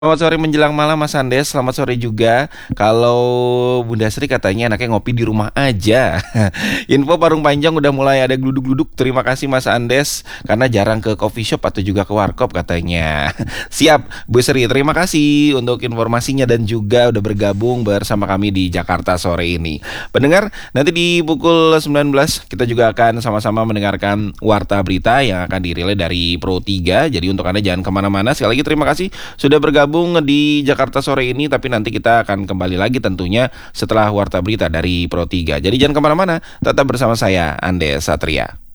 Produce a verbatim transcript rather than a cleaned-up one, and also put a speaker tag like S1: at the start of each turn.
S1: Selamat sore menjelang malam Mas Andes, selamat sore juga. Kalau Bunda Sri katanya anaknya ngopi di rumah aja. Info Parung Panjang udah mulai ada gluduk-gluduk. Terima kasih Mas Andes karena jarang ke coffee shop atau juga ke warkop katanya. Siap, Bu Sri. Terima kasih untuk informasinya dan juga udah bergabung bersama kami di Jakarta sore ini. Pendengar, nanti di pukul sembilan belas kita juga akan sama-sama mendengarkan warta berita yang akan dirilai dari Pro tiga. Jadi untuk Anda jangan kemana-mana. Sekali lagi terima kasih sudah bergabung di Jakarta sore ini, tapi nanti kita akan kembali lagi tentunya setelah warta berita dari Pro tiga. Jadi jangan kemana-mana, tetap bersama saya, Andes Satria.